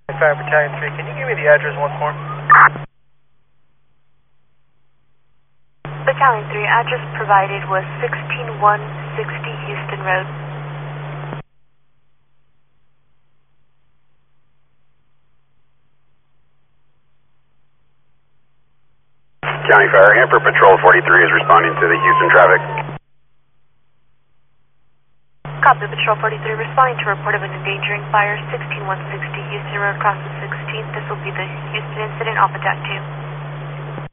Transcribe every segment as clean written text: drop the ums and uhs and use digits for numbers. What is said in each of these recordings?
Fire Battalion 3, can you give me the address once more? Battalion 3, address provided was 16160 Houston Road. County Fire, Hanford Patrol 43 is responding to the Houston traffic. Copy, Patrol 43 responding to report of an endangering fire, 16160 Houston Road, across the 16th. This will be the Houston incident, off attack 2.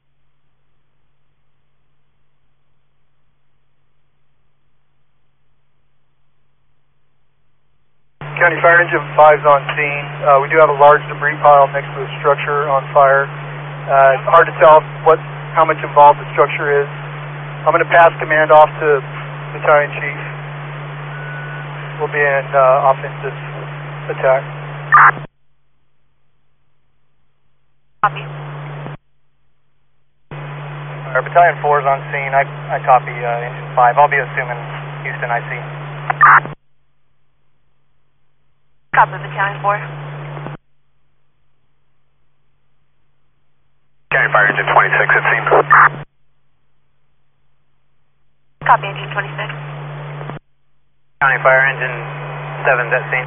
County Fire Engine 5 is on scene. We do have a large debris pile next to the structure on fire. It's hard to tell how much involved the structure is. I'm going to pass command off to Battalion Chief. We'll be in offensive attack. Copy. Battalion 4 is on scene. I copy Engine 5. I'll be assuming Houston IC. Copy, Battalion 4. County Fire Engine 26 at scene. Copy, Engine 26. County Fire Engine 7 is at scene.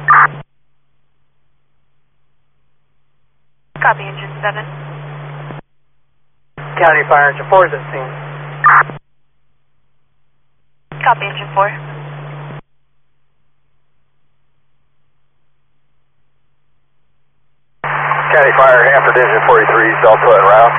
Copy, Engine 7. County Fire Engine 4 is at scene. Copy, Engine 4. County Fire, Hanford Engine 43 is also en route.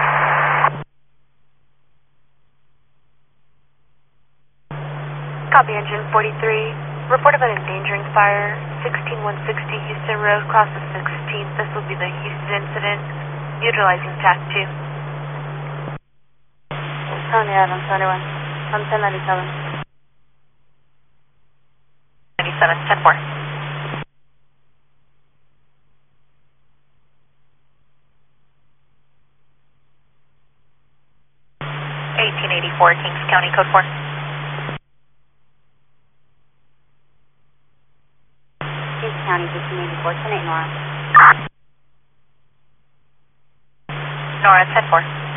Copy, Engine 43. Report of an endangering fire, 16160 Houston Road, across the 16th. This will be the Houston incident, utilizing TAC 2. Tony Adams, 21. I'm 1097. 97, 10-4. Kings County, code 4. Kings County, 1584, 10-8 Nora. Nora, 10-4.